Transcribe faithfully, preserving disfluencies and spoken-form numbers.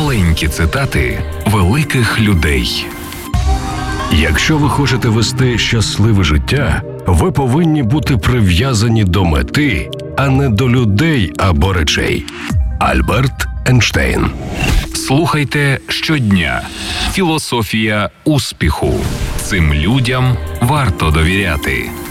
Маленькі цитати великих людей. Якщо ви хочете вести щасливе життя, ви повинні бути прив'язані до мети, а не до людей або речей. Альберт Ейнштейн. Слухайте щодня. Філософія успіху. Цим людям варто довіряти.